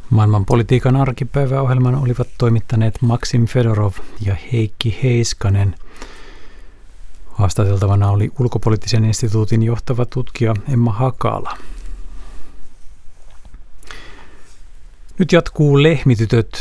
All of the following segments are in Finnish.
Maailmanpolitiikan arkipäiväohjelman olivat toimittaneet Maksim Fedorov ja Heikki Heiskanen. Haastateltavana oli Ulkopoliittisen instituutin johtava tutkija Emma Hakala. Nyt jatkuu Lehmitytöt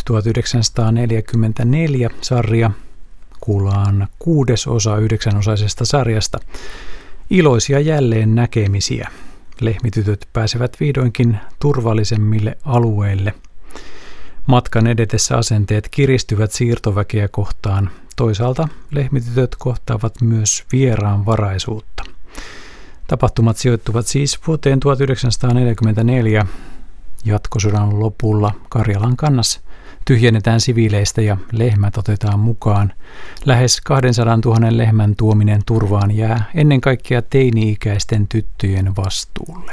1944 -sarja. Kuullaan 6. osa 9-osaisesta sarjasta. Iloisia jälleen näkemisiä. Lehmitytöt pääsevät vihdoinkin turvallisemmille alueille. Matkan edetessä asenteet kiristyvät siirtoväkeä kohtaan. Toisaalta lehmitytöt kohtaavat myös vieraanvaraisuutta. Tapahtumat sijoittuvat siis vuoteen 1944. Jatkosodan lopulla Karjalan kannas tyhjennetään siviileistä ja lehmät otetaan mukaan. Lähes 200 000 lehmän tuominen turvaan jää ennen kaikkea teini-ikäisten tyttöjen vastuulle.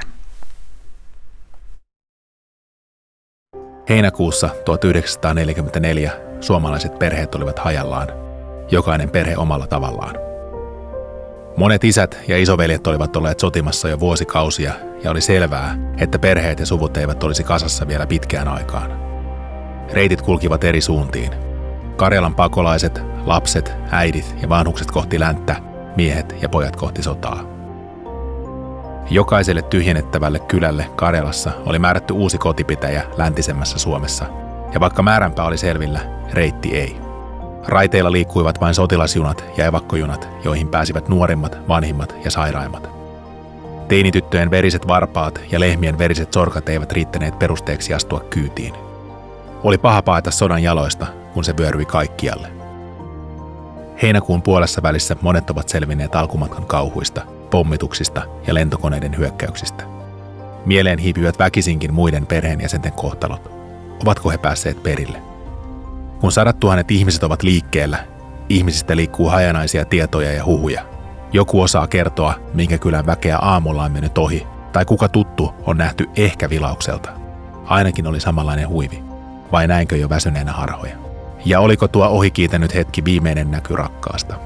Heinäkuussa 1944 suomalaiset perheet olivat hajallaan, jokainen perhe omalla tavallaan. Monet isät ja isoveljet olivat olleet sotimassa jo vuosikausia ja oli selvää, että perheet ja suvut eivät olisi kasassa vielä pitkään aikaan. Reitit kulkivat eri suuntiin. Karjalan pakolaiset, lapset, äidit ja vanhukset kohti länttä, miehet ja pojat kohti sotaa. Jokaiselle tyhjennettävälle kylälle Karjalassa oli määrätty uusi kotipitäjä läntisemmässä Suomessa, ja vaikka määränpää oli selvillä, reitti ei. Raiteilla liikkuivat vain sotilasjunat ja evakkojunat, joihin pääsivät nuorimmat, vanhimmat ja sairaimmat. Teinityttöjen veriset varpaat ja lehmien veriset sorkat eivät riittäneet perusteeksi astua kyytiin. Oli paha paeta sodan jaloista, kun se vyöryi kaikkialle. Heinäkuun puolessa välissä monet ovat selvinneet alkumatkan kauhuista, pommituksista ja lentokoneiden hyökkäyksistä. Mieleen hiipivät väkisinkin muiden perheenjäsenten kohtalot. Ovatko he päässeet perille? Kun 100 000 ihmiset ovat liikkeellä, ihmisistä liikkuu hajanaisia tietoja ja huhuja. Joku osaa kertoa, minkä kylän väkeä aamulla on mennyt ohi, tai kuka tuttu on nähty ehkä vilaukselta. Ainakin oli samanlainen huivi. Vai näinkö jo väsyneenä harhoja? Ja oliko tuo ohikiitänyt hetki viimeinen näky rakkaasta?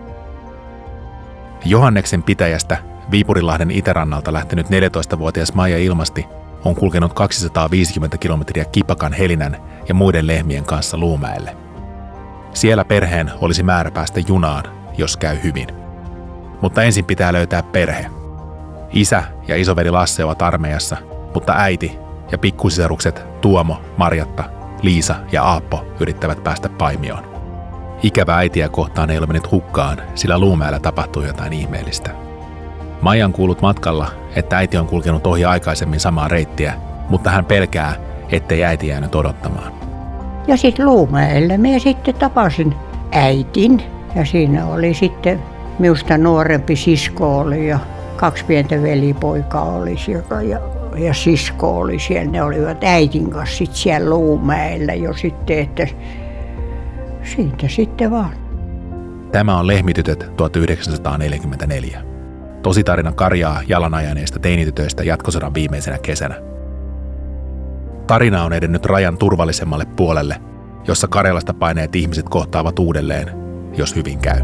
Johanneksen pitäjästä Viipurinlahden itärannalta lähtenyt 14-vuotias Maija Ilmasti on kulkenut 250 kilometriä Kipakan, Helinän ja muiden lehmien kanssa Luumäelle. Siellä perheen olisi määrä päästä junaan, jos käy hyvin. Mutta ensin pitää löytää perhe. Isä ja isoveli Lasse ovat armeijassa, mutta äiti ja pikkusisarukset Tuomo, Marjatta, Liisa ja Aappo yrittävät päästä Paimioon. Ikävä äitiä kohtaan ei ole mennyt hukkaan, sillä Luumäellä tapahtui jotain ihmeellistä. Maija on kuullut matkalla, että äiti on kulkenut ohi aikaisemmin samaa reittiä, mutta hän pelkää, ettei äiti jäänyt odottamaan. Ja sitten Luumäellä minä sitten tapasin äitin ja siinä oli sitten minusta nuorempi sisko oli ja 2 pientä velipoikaa oli siellä ja sisko oli siellä. Ne olivat äitin kanssa sitten siellä Luumäellä jo sitten, että siitä sitten vaan. Tämä on Lehmitytöt 1944. Tositarina Karjaa jalanajaneista teinitytöistä jatkosodan viimeisenä kesänä. Tarina on edennyt rajan turvallisemmalle puolelle, jossa Karjalasta paineet ihmiset kohtaavat uudelleen, jos hyvin käy.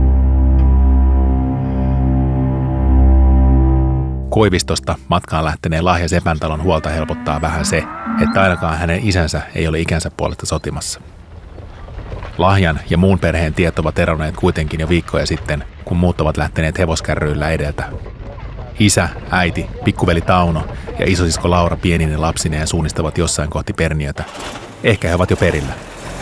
Koivistosta matkaan lähteneen Lahja Sepäntalon huolta helpottaa vähän se, että ainakaan hänen isänsä ei ole ikänsä puolesta sotimassa. Lahjan ja muun perheen tiet ovat eronneet kuitenkin jo viikkoja sitten, kun muut ovat lähteneet hevoskärryillä edeltä. Isä, äiti, pikkuveli Tauno ja isosisko Laura pieninen lapsineen suunnistavat jossain kohti Perniötä. Ehkä he ovat jo perillä.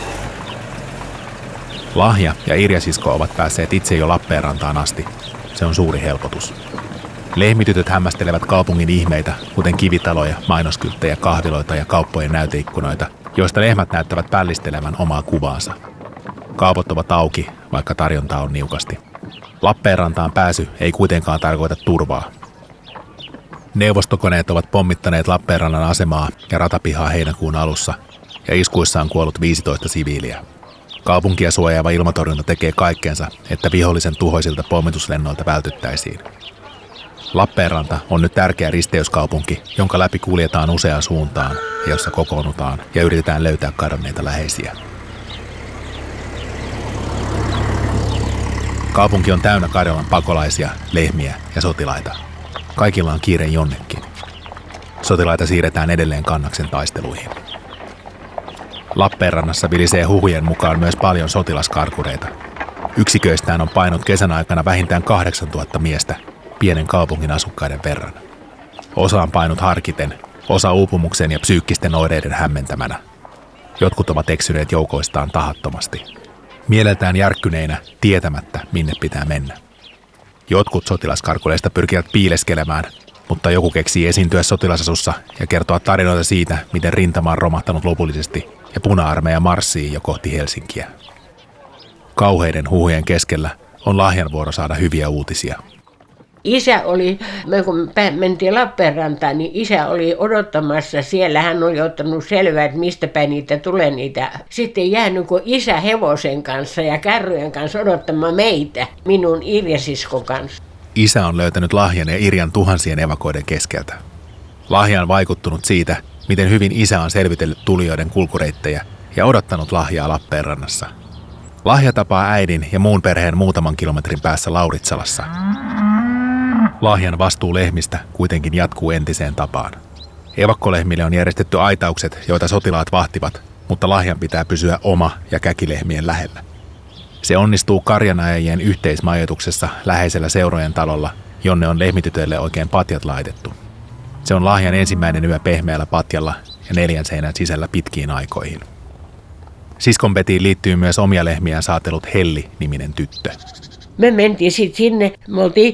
Lahja ja Irja-sisko ovat päässeet itse jo Lappeenrantaan asti. Se on suuri helpotus. Lehmitytöt hämmästelevät kaupungin ihmeitä, kuten kivitaloja, mainoskylttejä, kahviloita ja kauppojen näyteikkunoita, joista lehmät näyttävät pällistelevän omaa kuvaansa. Kaupat ovat auki, vaikka tarjontaa on niukasti. Lappeenrantaan pääsy ei kuitenkaan tarkoita turvaa. Neuvostokoneet ovat pommittaneet Lappeenrannan asemaa ja ratapihaa heinäkuun alussa, ja iskuissa on kuollut 15 siviiliä. Kaupunkia suojaava ilmatorjunta tekee kaikkensa, että vihollisen tuhoisilta pommituslennoilta vältyttäisiin. Lappeenranta on nyt tärkeä risteyskaupunki, jonka läpi kuljetaan useaan suuntaan ja jossa kokoonnutaan ja yritetään löytää kadonneita läheisiä. Kaupunki on täynnä Karjalan pakolaisia, lehmiä ja sotilaita. Kaikilla on kiire jonnekin. Sotilaita siirretään edelleen Kannaksen taisteluihin. Lappeenrannassa vilisee huhujen mukaan myös paljon sotilaskarkureita. Yksiköistään on painut kesän aikana vähintään 8000 miestä, pienen kaupungin asukkaiden verran. Osa on painut harkiten, osa uupumuksen ja psyykkisten oireiden hämmentämänä. Jotkut ovat eksyneet joukoistaan tahattomasti. Mieleltään järkkyneinä, tietämättä, minne pitää mennä. Jotkut sotilaskarkureista pyrkivät piileskelemään, mutta joku keksii esiintyä sotilasasussa ja kertoa tarinoita siitä, miten rintama on romahtanut lopullisesti ja puna-armeija marssii jo kohti Helsinkiä. Kauheiden huhujen keskellä on Lahjan vuoro saada hyviä uutisia. Isä oli, kun mentiin Lappeenrantaan, niin isä oli odottamassa siellä. Hän oli ottanut selvää, että mistä päin niitä tulee niitä. Sitten jäänyt kuin isä hevosen kanssa ja kärryjen kanssa odottamaan meitä, minun Irja-siskon kanssa. Isä on löytänyt Lahjan ja Irjan tuhansien evakoiden keskeltä. Lahja on vaikuttunut siitä, miten hyvin isä on selvitellyt tulijoiden kulkureittejä ja odottanut Lahjaa Lappeenrannassa. Lahja tapaa äidin ja muun perheen muutaman kilometrin päässä Lauritsalassa. Lahjan vastuu lehmistä kuitenkin jatkuu entiseen tapaan. Evakkolehmille on järjestetty aitaukset, joita sotilaat vahtivat, mutta Lahjan pitää pysyä oma- ja käkilehmien lähellä. Se onnistuu karjanajajien yhteismajoituksessa läheisellä seurojen talolla, jonne on lehmitytöille oikein patjat laitettu. Se on Lahjan ensimmäinen yö pehmeällä patjalla ja 4 seinän sisällä pitkiin aikoihin. Siskon Petiin liittyy myös omia lehmiään saatellut Helli-niminen tyttö. Me mentiin sitten sinne, me oltiin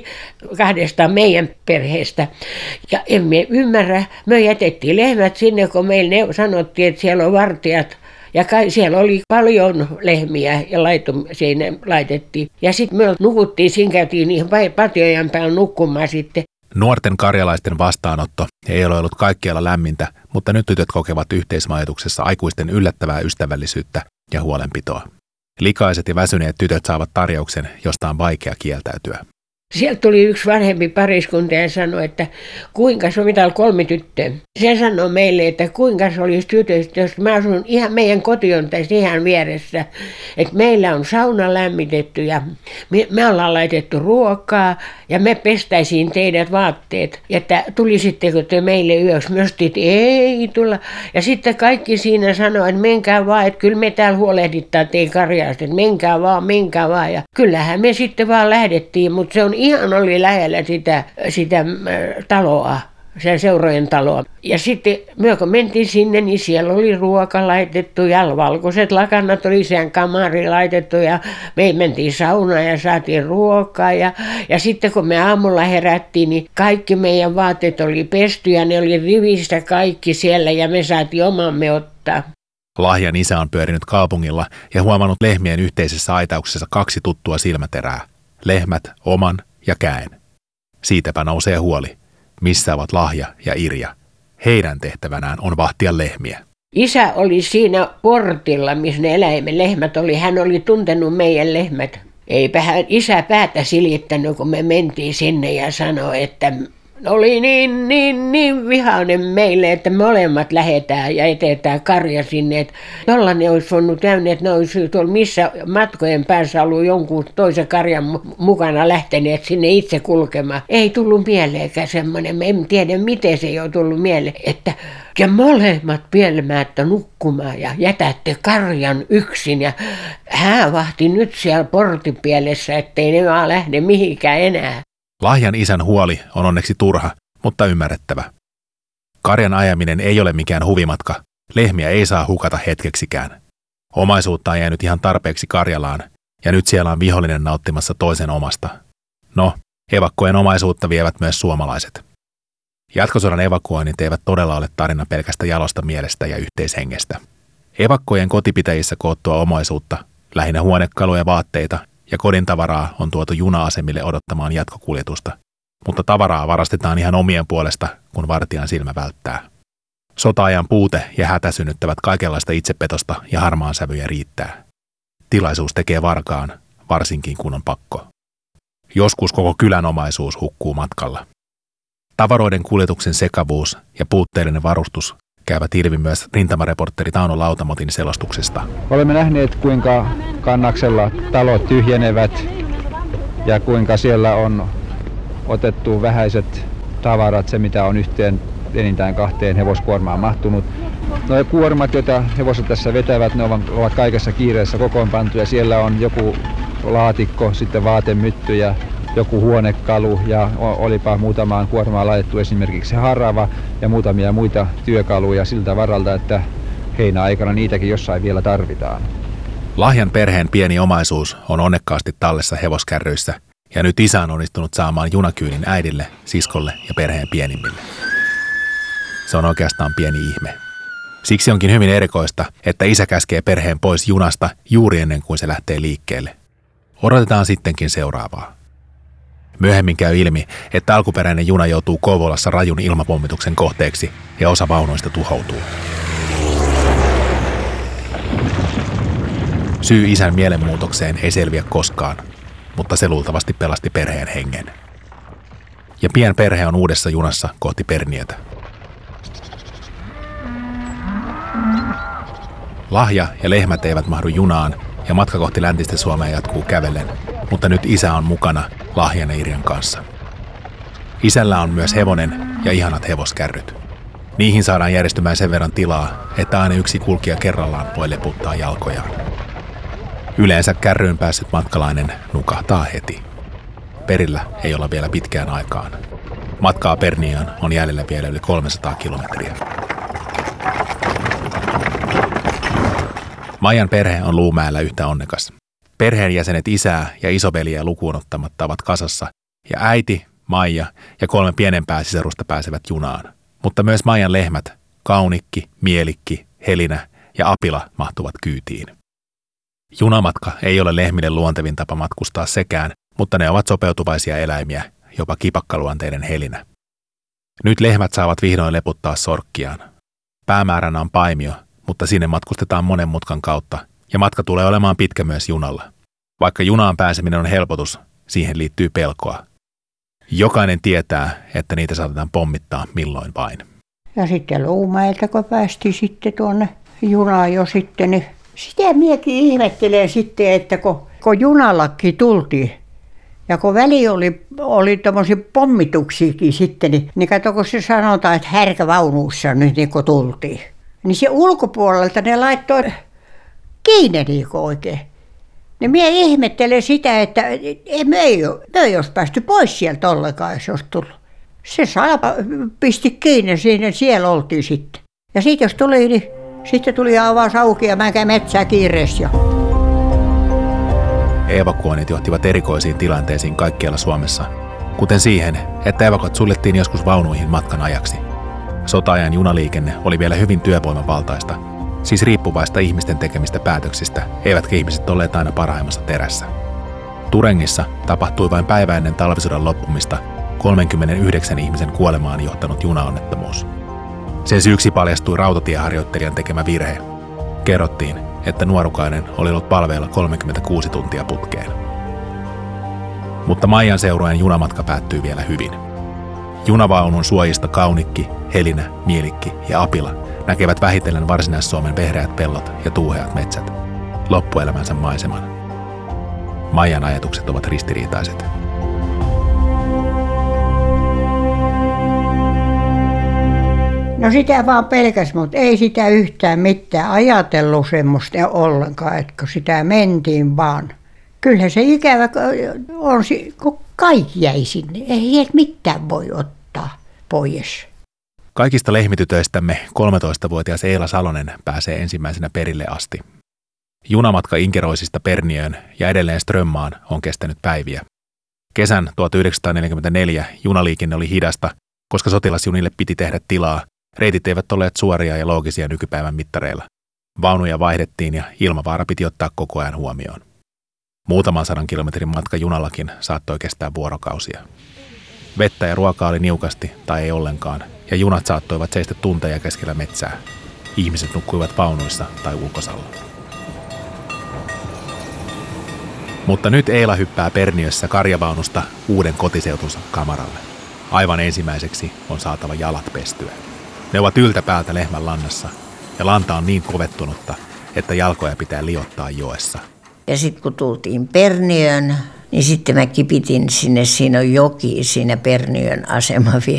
2 meidän perheestä ja emme ymmärrä. Me jätettiin lehmät sinne, kun meille sanottiin, että siellä on vartijat. Ja siellä oli paljon lehmiä ja sinne laitettiin. Ja sitten me nukuttiin, siinä käytiin ihan patjojen päällä nukkumaan sitten. Nuorten karjalaisten vastaanotto ei ole ollut kaikkialla lämmintä, mutta nyt tytöt kokevat yhteismajoituksessa aikuisten yllättävää ystävällisyyttä ja huolenpitoa. Likaiset ja väsyneet tytöt saavat tarjouksen, josta on vaikea kieltäytyä. Sieltä tuli yksi vanhempi pariskunta ja sanoi, että kuinka se on, mitä oli 3 tyttöä. Se sanoi meille, että kuinka se olisi tytöistä, jos mä asun ihan meidän koti on tässä ihan vieressä. Että meillä on sauna lämmitetty ja me ollaan laitettu ruokaa ja me pestäisiin teidät vaatteet. Että tulisitteko te meille yöksi? Me ostit, ei tulla. Ja sitten kaikki siinä sanoi, että menkää vaan, että kyllä me täällä huolehditaan teidän karjaasta. Että menkää vaan. Ja kyllähän me sitten vaan lähdettiin, mutta se on ihan oli lähellä sitä taloa, sen seurojen taloa. Ja sitten kun mentiin sinne, niin siellä oli ruoka laitettu ja valkoiset lakanat oli sen kamariin laitettu ja me mentiin saunaan ja saatiin ruokaa. Ja sitten kun me aamulla herättiin, niin kaikki meidän vaatteet oli pesty ja ne oli rivistä kaikki siellä ja me saatiin omamme ottaa. Lahjan isä on pyörinyt kaupungilla ja huomannut lehmien yhteisessä aitauksessa 2 tuttua silmäterää. Lehmät, oman ja käen. Siitäpä nousee huoli. Missä ovat Lahja ja Irja? Heidän tehtävänään on vahtia lehmiä. Isä oli siinä portilla, missä ne lehmät oli. Hän oli tuntenut meidän lehmät. Eipä hän isä päätä silittänyt, kun me mentiin sinne ja sanoi, että oli niin vihainen meille, että molemmat lähdetään ja etetään karja sinne. Että tollainen olisi voinut käydä, että ne olisi tuolla missä matkojen päässä ollut jonkun toisen karjan mukana lähteneet sinne itse kulkemaan. Ei tullut mieleenkään semmoinen, me en tiedä miten se ei ole tullut mieleen, että ja molemmat pielmäätte nukkumaan ja jätätte karjan yksin ja hän vahti nyt siellä portipielessä, ettei ne vaan lähde mihinkään enää. Lahjan isän huoli on onneksi turha, mutta ymmärrettävä. Karjan ajaminen ei ole mikään huvimatka. Lehmiä ei saa hukata hetkeksikään. Omaisuutta on jäänyt ihan tarpeeksi Karjalaan, ja nyt siellä on vihollinen nauttimassa toisen omasta. No, evakkojen omaisuutta vievät myös suomalaiset. Jatkosodan evakuoinnit eivät todella ole tarina pelkästä jalosta mielestä ja yhteishengestä. Evakkojen kotipitäjissä koottua omaisuutta, lähinnä huonekaluja ja vaatteita, ja kodin tavaraa on tuotu juna-asemille odottamaan jatkokuljetusta, mutta tavaraa varastetaan ihan omien puolesta, kun vartijan silmä välttää. Sota-ajan puute ja hätä synnyttävät kaikenlaista itsepetosta ja harmaan sävyjä riittää. Tilaisuus tekee varkaan, varsinkin kun on pakko. Joskus koko kylän omaisuus hukkuu matkalla. Tavaroiden kuljetuksen sekavuus ja puutteellinen varustus käyvät ilmi myös rintamareportteri Tauno Lautamotin selostuksesta. Olemme nähneet, kuinka Kannaksella talot tyhjenevät ja kuinka siellä on otettu vähäiset tavarat, se mitä on yhteen enintään 2 hevoskuormaan mahtunut. No kuormat, joita hevoset tässä vetävät, ne ovat kaikessa kiireessä kokoonpantuja. Siellä on joku laatikko, sitten vaatemytty ja joku huonekalu ja olipa muutamaan kuormaan laitettu esimerkiksi harava ja muutamia muita työkaluja siltä varalta, että heinäaikana niitäkin jossain vielä tarvitaan. Lahjan perheen pieni omaisuus on onnekkaasti tallessa hevoskärryissä ja nyt isä on onnistunut saamaan junakyynin äidille, siskolle ja perheen pienimmille. Se on oikeastaan pieni ihme. Siksi onkin hyvin erikoista, että isä käskee perheen pois junasta juuri ennen kuin se lähtee liikkeelle. Odotetaan sittenkin seuraavaa. Myöhemmin käy ilmi, että alkuperäinen juna joutuu Kouvolassa rajun ilmapommituksen kohteeksi ja osa vaunuista tuhoutuu. Syy isän mielenmuutokseen ei selviä koskaan, mutta se luultavasti pelasti perheen hengen. Ja pian perhe on uudessa junassa kohti Perniötä. Lahja ja lehmät eivät mahdu junaan ja matka kohti läntistä Suomea jatkuu kävellen, mutta nyt isä on mukana Lahjan ja Irjan kanssa. Isällä on myös hevonen ja ihanat hevoskärryt. Niihin saadaan järjestymään sen verran tilaa, että aina yksi kulkija kerrallaan voi leputtaa jalkojaan. Yleensä kärryyn päässyt matkalainen nukahtaa heti. Perillä ei olla vielä pitkään aikaan. Matkaa Perniöön on jäljellä vielä yli 300 kilometriä. Maijan perhe on Luumäellä yhtä onnekas. Perheenjäsenet isää ja isobeliä lukuun ottamatta ovat kasassa, ja äiti, Maija ja 3 pienempää sisarusta pääsevät junaan. Mutta myös Maijan lehmät, Kaunikki, Mielikki, Helinä ja Apila mahtuvat kyytiin. Junamatka ei ole lehmille luontevin tapa matkustaa sekään, mutta ne ovat sopeutuvaisia eläimiä, jopa kipakkaluonteinen Helinä. Nyt lehmät saavat vihdoin leputtaa sorkkiaan. Päämääränä on Paimio, mutta sinne matkustetaan monen mutkan kautta, ja matka tulee olemaan pitkä myös junalla. Vaikka junaan pääseminen on helpotus, siihen liittyy pelkoa. Jokainen tietää, että niitä saatetaan pommittaa milloin vain. Ja sitten Luumäeltä, kun päästiin sitten tuonne junaan jo sitten, niin sitä minäkin ihmettelen sitten, että kun junallakin tultiin, ja kun väli oli tommosia pommituksiakin sitten, niin kato, kun se sanotaan, että härkävaunuissa nyt niin kun tultiin. Niin se ulkopuolelta ne laittoi kiinni niin oikein. Niin minä ihmettelen sitä, että me ei olisi päästy pois sieltä ollenkaan, jos olisi tullut. Se salpa pisti kiinni siinä, siellä oltiin sitten. Ja sitten jos tuli, niin sitten tuli avaus auki ja mä käyn metsää kiireessä jo. Evakuoinnit johtivat erikoisiin tilanteisiin kaikkialla Suomessa, kuten siihen, että evakot suljettiin joskus vaunuihin matkan ajaksi. Sota-ajan junaliikenne oli vielä hyvin työvoimavaltaista, siis riippuvaista ihmisten tekemistä päätöksistä, eivätkä ihmiset olleet aina parhaimmassa terässä. Turengissa tapahtui vain päivä ennen talvisodan loppumista 39 ihmisen kuolemaan johtanut junaonnettomuus. Sen syyksi paljastui rautatieharjoittelijan tekemä virhe. Kerrottiin, että nuorukainen oli ollut palveilla 36 tuntia putkeen. Mutta Maijan seurueen junamatka päättyi vielä hyvin. Junavaunun suojista Kaunikki, Helinä, Mielikki ja Apila näkevät vähitellen Varsinais-Suomen vehreät pellot ja tuuheat metsät, loppuelämänsä maiseman. Maijan ajatukset ovat ristiriitaiset. No sitä vaan pelkäs, mutta ei sitä yhtään mitään ajatellut semmoista ollenkaan, että kun sitä mentiin vaan. Kyllähän se ikävä on, kun kaikki jäi sinne. Ei sieltä mitään voi ottaa pois. Kaikista lehmitytöistämme 13-vuotias Eila Salonen pääsee ensimmäisenä perille asti. Junamatka Inkeroisista Perniöön ja edelleen Strömmaan on kestänyt päiviä. Kesän 1944 junaliikenne oli hidasta, koska sotilasjunille piti tehdä tilaa. Reitit eivät olleet suoria ja loogisia nykypäivän mittareilla. Vaunuja vaihdettiin ja ilmavaara piti ottaa koko ajan huomioon. Muutaman 100 kilometrin matka junallakin saattoi kestää vuorokausia. Vettä ja ruokaa oli niukasti tai ei ollenkaan, ja junat saattoivat seistä tunteja keskellä metsää. Ihmiset nukkuivat vaunuissa tai ulkosalla. Mutta nyt Eila hyppää Perniössä karjavaunusta uuden kotiseutunsa kamaralle. Aivan ensimmäiseksi on saatava jalat pestyä. Ne ovat yltäpäältä lehmän lannassa, ja lanta on niin kovettunutta, että jalkoja pitää liottaa joessa. Ja sitten kun tultiin Perniöön, niin sitten mä kipitin sinne, siinä on joki, siinä Perniön asema